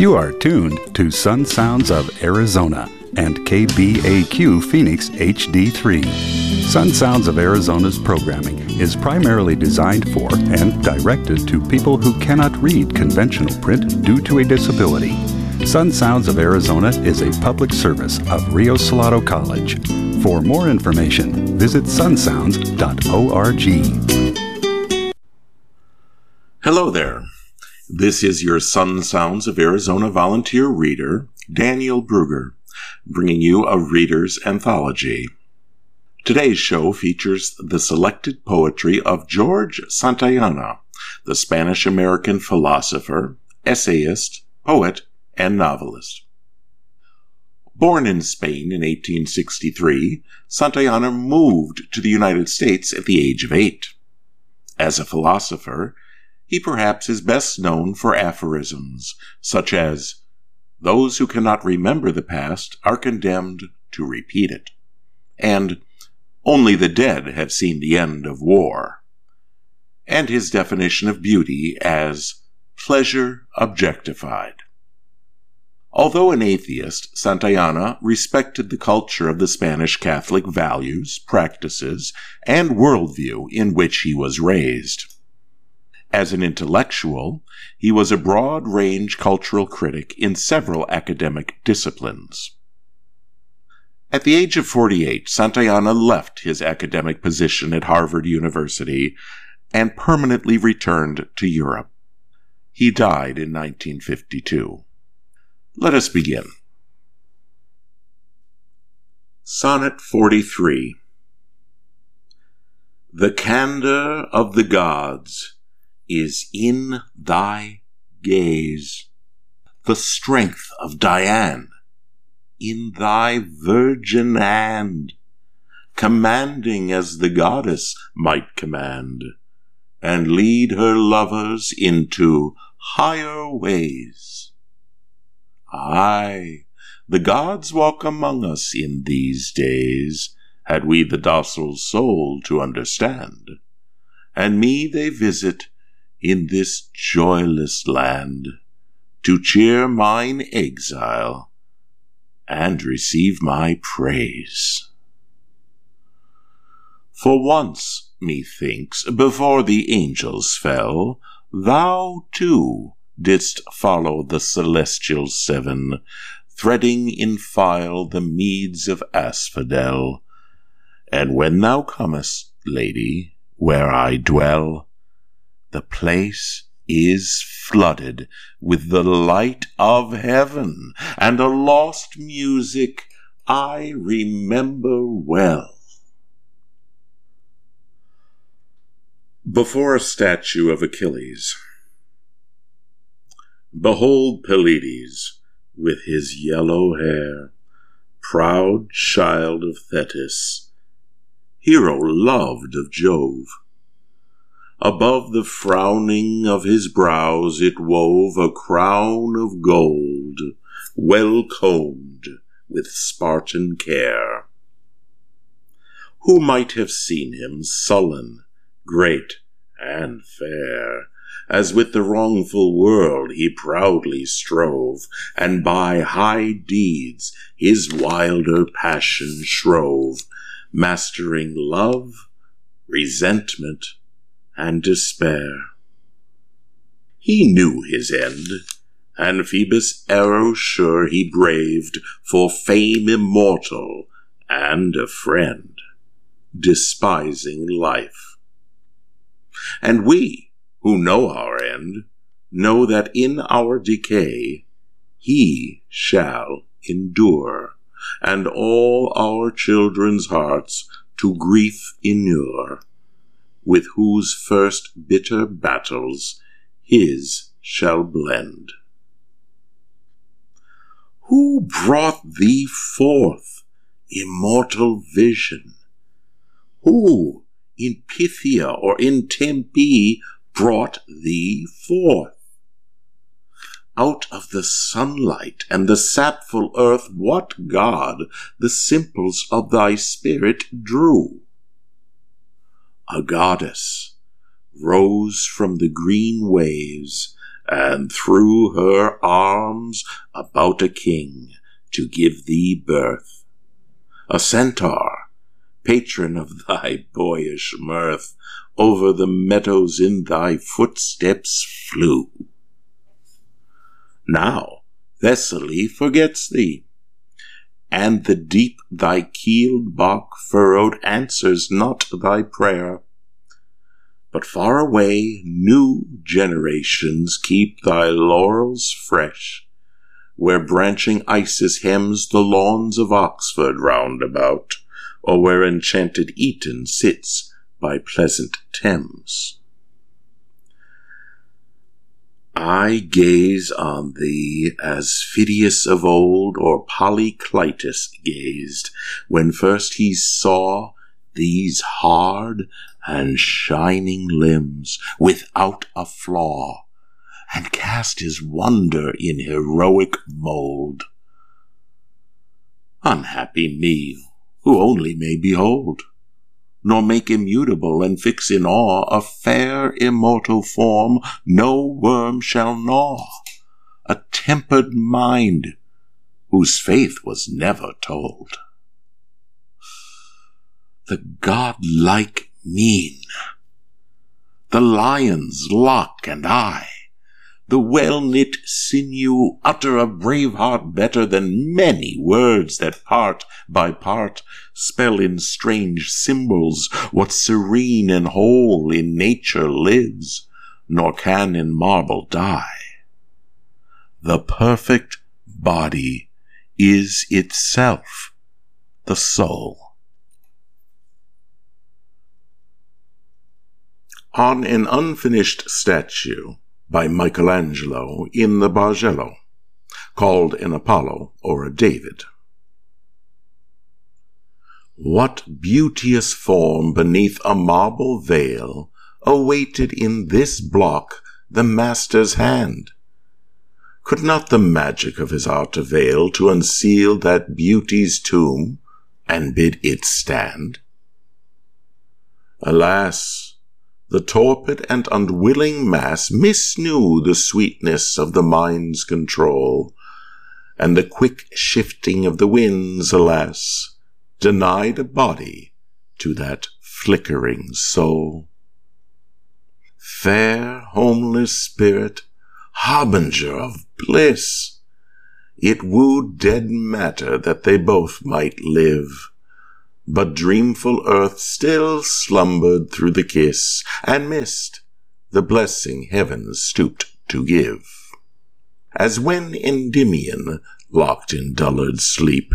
You are tuned to Sun Sounds of Arizona and KBAQ Phoenix HD3. Sun Sounds of Arizona's programming is primarily designed for and directed to people who cannot read conventional print due to a disability. Sun Sounds of Arizona is a public service of Rio Salado College. For more information, visit sunsounds.org. Hello there. This is your Sun Sounds of Arizona volunteer reader, Daniel Bruger, bringing you a reader's anthology. Today's show features the selected poetry of George Santayana, the Spanish-American philosopher, essayist, poet, and novelist. Born in Spain in 1863, Santayana moved to the United States at the age of 8. As a philosopher, he perhaps is best known for aphorisms such as, "Those who cannot remember the past are condemned to repeat it," and "Only the dead have seen the end of war," and his definition of beauty as pleasure objectified. Although an atheist, Santayana respected the culture of the Spanish Catholic values, practices, and worldview in which he was raised. As an intellectual, he was a broad-range cultural critic in several academic disciplines. At the age of 48, Santayana left his academic position at Harvard University and permanently returned to Europe. He died in 1952. Let us begin. Sonnet 43. The candor of the gods is in thy gaze, the strength of Diane in thy virgin hand, commanding as the goddess might command, and lead her lovers into higher ways. Aye, the gods walk among us in these days, had we the docile soul to understand, and me they visit in this joyless land, to cheer mine exile and receive my praise. For once, methinks, before the angels fell, thou too didst follow the celestial seven, threading in file the meads of asphodel. And when thou comest, lady, where I dwell, the place is flooded with the light of heaven, and a lost music I remember well. Before a statue of Achilles. Behold Pelides, with his yellow hair, proud child of Thetis, hero loved of Jove. Above the frowning of his brows it wove a crown of gold, well combed with Spartan care. Who might have seen him sullen, great, and fair, as with the wrongful world he proudly strove, and by high deeds his wilder passion shrove, mastering love, resentment, and despair. He knew his end, and Phoebus' arrow sure he braved, for fame immortal and a friend, despising life. And we, who know our end, know that in our decay he shall endure, and all our children's hearts to grief inure, with whose first bitter battles his shall blend. Who brought thee forth, immortal vision? Who in Pythia or in Tempe brought thee forth? Out of the sunlight and the sapful earth what god the simples of thy spirit drew? A goddess rose from the green waves and threw her arms about a king to give thee birth. A centaur, patron of thy boyish mirth, over the meadows in thy footsteps flew. Now Thessaly forgets thee, and the deep thy keeled bark furrowed answers not thy prayer. But far away new generations keep thy laurels fresh, where branching Isis hems the lawns of Oxford round about, or where enchanted Eton sits by pleasant Thames. I gaze on thee as Phidias of old or Polyclitus gazed, when first he saw these hard and shining limbs without a flaw, and cast his wonder in heroic mold. Unhappy me, who only may behold, nor make immutable and fix in awe a fair immortal form no worm shall gnaw, a tempered mind whose faith was never told. The godlike mien, the lion's lock and eye, the well-knit sinew utter a brave heart better than many words that part by part spell in strange symbols what serene and whole in nature lives, nor can in marble die. The perfect body is itself the soul. On an unfinished statue by Michelangelo in the Bargello, called an Apollo or a David. What beauteous form beneath a marble veil awaited in this block the master's hand? Could not the magic of his art avail to unseal that beauty's tomb and bid it stand? Alas, the torpid and unwilling mass misknew the sweetness of the mind's control, and the quick shifting of the winds, alas, denied a body to that flickering soul. Fair, homeless spirit, harbinger of bliss, it wooed dead matter that they both might live. But dreamful earth still slumbered through the kiss, and missed the blessing heaven stooped to give. As when Endymion, locked in dullard sleep,